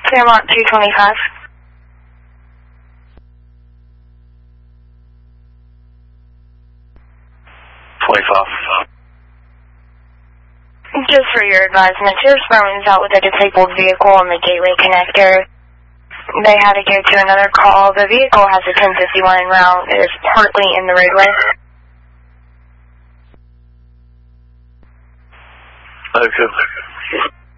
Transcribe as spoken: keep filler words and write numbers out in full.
Claremont two twenty-five. twenty-five. Just for your advisement, your Sperman's out with a disabled vehicle on the Gateway Connector. They had to go to another call. The vehicle has a ten fifty-one route. It is partly in the roadway. Okay.